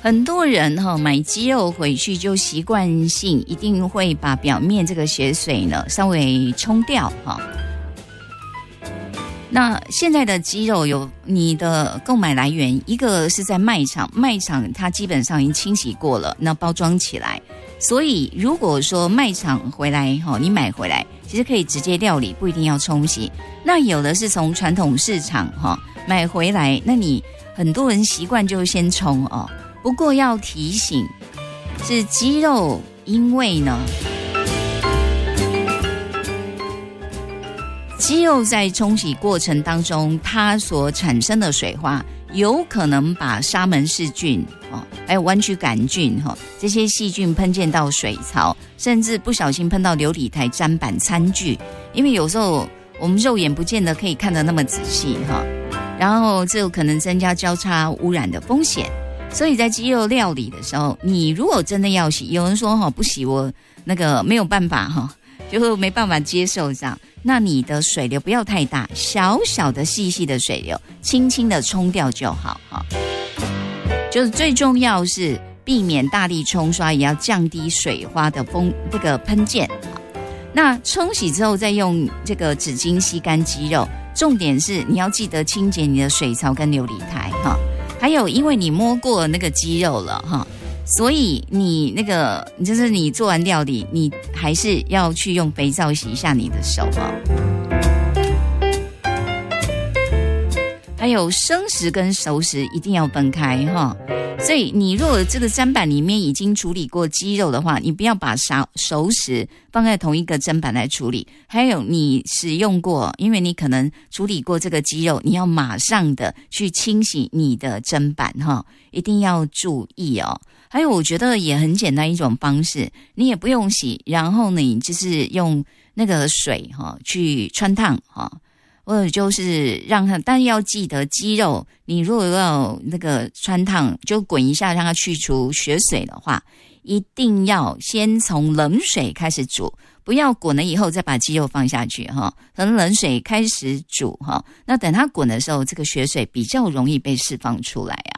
很多人买鸡肉回去就习惯性一定会把表面这个血水呢稍微冲掉那现在的鸡肉有你的购买来源，一个是在卖场它基本上已经清洗过了，那包装起来，所以如果说卖场回来你买回来其实可以直接料理，不一定要冲洗。那有的是从传统市场买回来，那你很多人习惯就先冲不过要提醒是鸡肉，因为呢鸡肉在冲洗过程当中它所产生的水花有可能把沙门氏菌还有弯曲杆菌这些细菌喷溅到水槽，甚至不小心喷到流理台、砧板、餐具，因为有时候我们肉眼不见得可以看得那么仔细然后这有可能增加交叉污染的风险。所以在鸡肉料理的时候，你如果真的要洗，有人说不洗我那个没有办法就没办法接受这样，那你的水流不要太大，小小的细细的水流轻轻的冲掉就好就是最重要是避免大力冲刷，也要降低水花的这个喷溅那冲洗之后再用这个纸巾吸干鸡肉，重点是你要记得清洁你的水槽跟流理台还有因为你摸过那个鸡肉了所以你那个就是你做完料理，你还是要去用肥皂洗一下你的手还有生食跟熟食一定要分开所以你如果这个砧板里面已经处理过鸡肉的话，你不要把熟食放在同一个砧板来处理。还有你使用过，因为你可能处理过这个鸡肉，你要马上的去清洗你的砧板一定要注意还有我觉得也很简单一种方式，你也不用洗，然后呢你就是用那个水去汆烫或者就是让它，但要记得鸡肉你如果要那个汆烫就滚一下让它去除血水的话，一定要先从冷水开始煮，不要滚了以后再把鸡肉放下去从冷水开始煮那等它滚的时候，这个血水比较容易被释放出来